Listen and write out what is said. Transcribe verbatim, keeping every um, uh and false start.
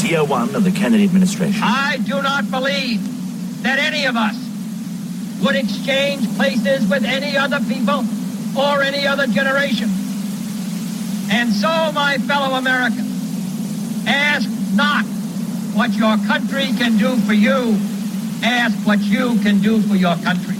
year one of the Kennedy administration. I do not believe that any of us would exchange places with any other people or any other generation. And so, my fellow Americans, ask not what your country can do for you, ask what you can do for your country.